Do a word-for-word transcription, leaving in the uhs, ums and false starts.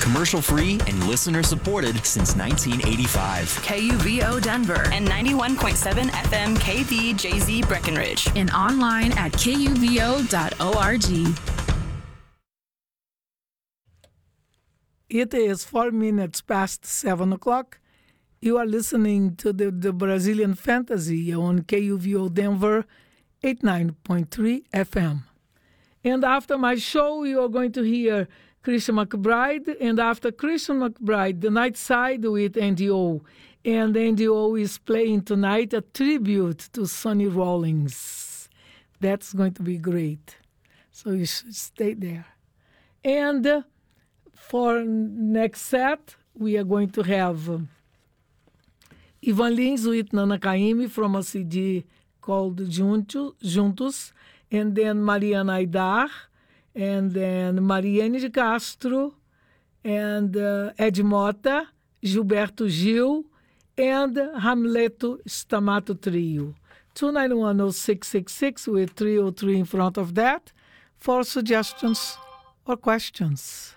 commercial-free and listener-supported since nineteen eighty-five. K U V O Denver and ninety-one point seven F M K V J Z Breckenridge. And online at K U V O dot org. It is four minutes past seven o'clock. You are listening to the, the Brazilian Fantasy on K U V O Denver eighty-nine point three F M. And after my show, you are going to hear Christian McBride. And after Christian McBride, The Night Side with Andy O. And Andy O is playing tonight a tribute to Sonny Rollins. That's going to be great. So you should stay there. And uh, for next set, we are going to have um, Ivan Lins with Nana Caymmi from a C D called Juntos, Juntos, and then Mariana Aidar, and then Mariane de Castro, and uh, Ed Mota, Gilberto Gil, and Hamleto Stamato Trio. two nine one oh six six six with three oh three in front of that for suggestions or questions.